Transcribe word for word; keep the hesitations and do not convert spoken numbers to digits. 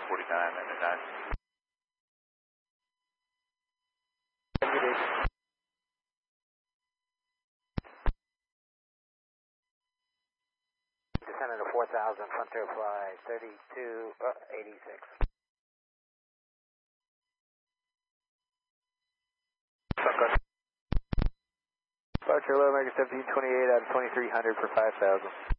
forty-nine, ninety-nine. Descending to four thousand, Frontier Fly thirty-two, uh, eighty-six. Departure low, American seventeen twenty-eight out of twenty-three hundred for five thousand.